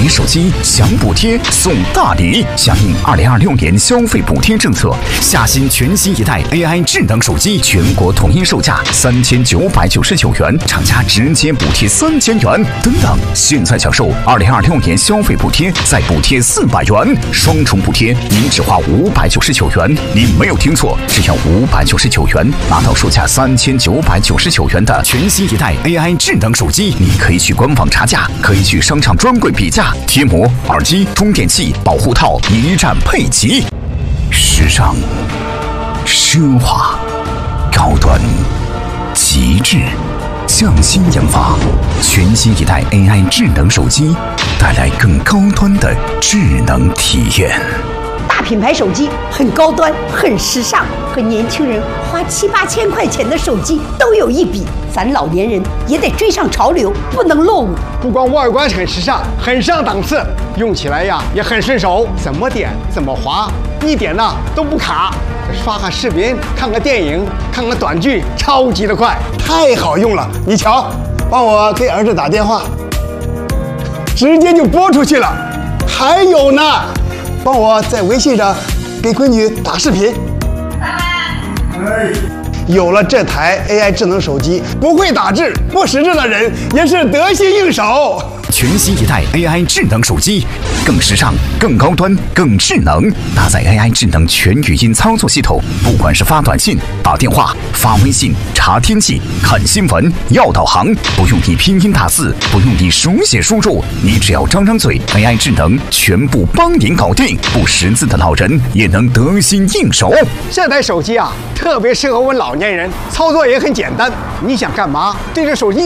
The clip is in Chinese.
买手机享补贴送大礼。响应2026年消费补贴政策，夏新全新一代 AI 智能手机全国统一售价3999元，厂家直接补贴3000元。等等，现在享受2026年消费补贴，再补贴400元，双重补贴，您只花599元。你没有听错，只要599元，拿到售价3999元的全新一代 AI 智能手机。你可以去官网查价，可以去商场专柜比价，贴膜、耳机、充电器、保护套一站配齐。时尚、奢华、高端、极致，匠心研发，全新一代 AI 智能手机，带来更高端的智能体验。 大品牌手机很高端，很时尚，和年轻人花7、8千块钱的手机都有一比。咱老年人也得追上潮流，不能落伍。 不光外观很时尚，很上档次，用起来呀也很顺手，怎么点怎么滑，一点呢都不卡。刷个视频，看个电影，看个短剧，超级的快，太好用了。你瞧，帮我给儿子打电话，直接就拨出去了。还有呢，帮我在微信上给闺女打视频。有了这台 AI 智能手机，不会打字、不识字的人也是得心应手。 全新一代 AI 智能手机，更时尚、更高端、更智能，搭载 AI 智能全语音操作系统，不管是发短信、打电话、发微信、查天气、看新闻、要导航，不用你拼音打字，不用你手写输入，你只要张张嘴 ，AI 智能全部帮您搞定。不识字的老人也能得心应手。 这台手机啊，特别适合我们老年人，操作也很简单。你想干嘛，对着手机